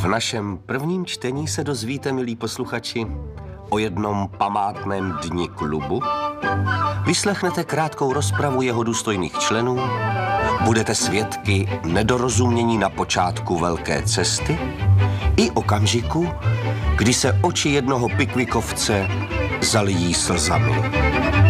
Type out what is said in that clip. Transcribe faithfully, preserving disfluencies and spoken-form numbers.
V našem prvním čtení se dozvíte, milí posluchači, o jednom památném dni klubu. Vyslechnete krátkou rozpravu jeho důstojných členů, budete svědky nedorozumění na počátku velké cesty i okamžiku, kdy se oči jednoho pikvikovce zalijí slzami.